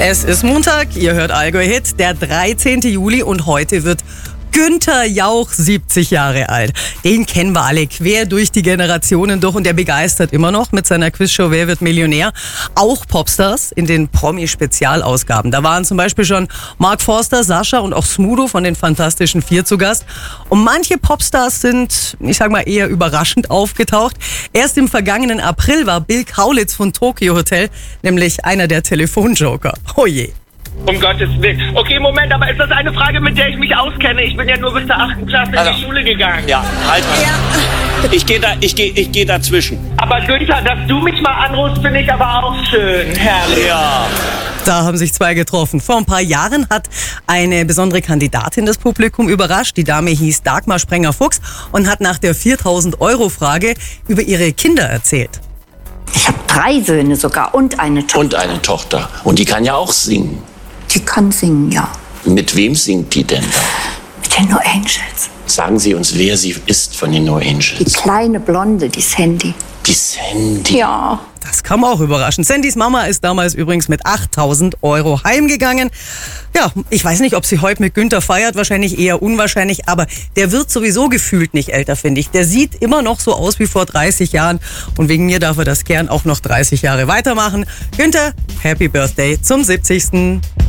Es ist Montag, ihr hört Allgäu Hit, der 13. Juli und heute wird Günther Jauch 70 Jahre alt. Den kennen wir alle quer durch die Generationen durch und der begeistert immer noch mit seiner Quizshow Wer wird Millionär? Auch Popstars in den Promi-Spezialausgaben. Da waren zum Beispiel schon Mark Forster, Sascha und auch Smudo von den Fantastischen Vier zu Gast. Und manche Popstars sind, ich sag mal, eher überraschend aufgetaucht. Erst im vergangenen April war Bill Kaulitz von Tokyo Hotel nämlich einer der Telefonjoker. Oh je. Um Gottes Willen. Okay, Moment, aber ist das eine Frage, mit der ich mich auskenne? Ich bin ja nur bis zur 8. Klasse in die Schule gegangen. Ja, halt mal. Ja. Ich geh dazwischen. Aber Günther, dass du mich mal anrufst, finde ich aber auch schön. Herrlich. Ja. Da haben sich zwei getroffen. Vor ein paar Jahren hat eine besondere Kandidatin das Publikum überrascht. Die Dame hieß Dagmar Sprenger-Fuchs und hat nach der 4.000-Euro-Frage über ihre Kinder erzählt. Ich habe 3 Söhne sogar und eine Tochter. Und eine Tochter. Und die kann ja auch singen. Die kann singen, ja. Mit wem singt die denn da? Mit den No Angels. Sagen Sie uns, wer sie ist von den No Die Angels. kleine Blonde, die Sandy. Die Sandy. Ja. Das kam auch überraschend. Sandys Mama ist damals übrigens mit 8.000 Euro heimgegangen. Ja, ich weiß nicht, ob sie heute mit Günther feiert, wahrscheinlich eher unwahrscheinlich, aber der wird sowieso gefühlt nicht älter, finde ich. Der sieht immer noch so aus wie vor 30 Jahren und wegen mir darf er das gern auch noch 30 Jahre weitermachen. Günther, Happy Birthday zum 70.